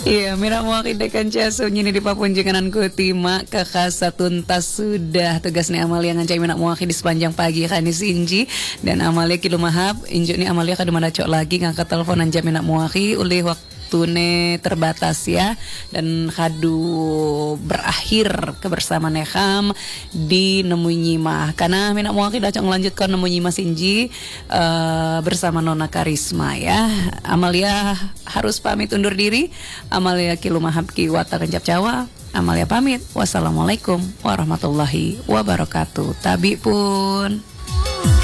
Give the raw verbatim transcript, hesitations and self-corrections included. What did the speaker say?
Iya, mira mau kidekan casu nyini di papunjenganan kutima kakasa tuntas sudah tugasnya Amalia ngancai mina muaki di sepanjang pagi kani sinji dan Amalia kilu mahab injuk ni Amalia kadu mandacok lagi ngangkat telepon anja mina muaki oleh waktu ne terbatas ya dan kadu berakhir kebersamaan Nekam di Nemu Nyimah karena mina muaki dacok ngelanjutkan Nemu Nyimah sinji uh, bersama Nona Karisma ya. Amalia harus pamit undur diri. Amalia kilu mahab ki wata kencap Jawa. Amalia pamit. Wassalamualaikum warahmatullahi wabarakatuh. Tabi pun.